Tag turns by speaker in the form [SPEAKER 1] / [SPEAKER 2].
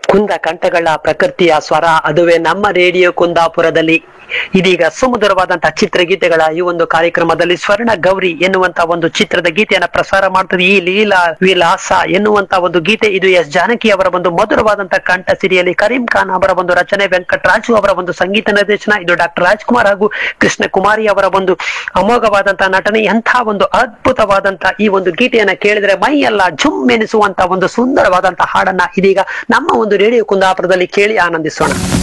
[SPEAKER 1] ಕುಂದ ಕಂಠಗಳ ಪ್ರಕೃತಿಯ ಸ್ವರ, ಅದುವೇ ನಮ್ಮ ರೇಡಿಯೋ ಕುಂದಾಪುರದಲ್ಲಿ. ಇದೀಗ ಸುಮಧುರವಾದಂತಹ ಚಿತ್ರಗೀತೆಗಳ ಈ ಒಂದು ಕಾರ್ಯಕ್ರಮದಲ್ಲಿ ಸ್ವರ್ಣ ಗೌರಿ ಎನ್ನುವಂತ ಒಂದು ಚಿತ್ರದ ಗೀತೆಯನ್ನ ಪ್ರಸಾರ ಮಾಡ್ತದೆ. ಈ ಲೀಲಾ ವಿಲಾಸ ಎನ್ನುವಂತ ಒಂದು ಗೀತೆ ಇದು ಎಸ್ ಜಾನಕಿ ಅವರ ಒಂದು ಮಧುರವಾದಂತಹ ಕಂಠ ಸಿರಿಯಲ್ಲಿ, ಕರೀಂ ಖಾನ್ ಅವರ ಒಂದು ರಚನೆ, ವೆಂಕಟರಾಜು ಅವರ ಒಂದು ಸಂಗೀತ ನಿರ್ದೇಶನ, ಇದು ಡಾಕ್ಟರ್ ರಾಜ್ಕುಮಾರ್ ಹಾಗೂ ಕೃಷ್ಣ ಕುಮಾರಿ ಅವರ ಒಂದು ಅಮೋಘವಾದಂತಹ ನಟನೆ. ಎಂಥ ಒಂದು ಅದ್ಭುತವಾದಂತಹ ಈ ಒಂದು ಗೀತೆಯನ್ನ ಕೇಳಿದ್ರೆ ಮೈ ಎಲ್ಲ ಜುಮ್ ಎನಿಸುವಂತ ಒಂದು ಸುಂದರವಾದಂತಹ ಹಾಡನ್ನ ಇದೀಗ ನಮ್ಮ ಒಂದು ರೇಡಿಯೋ ಕುಂದಾಪುರದಲ್ಲಿ ಕೇಳಿ ಆನಂದಿಸೋಣ.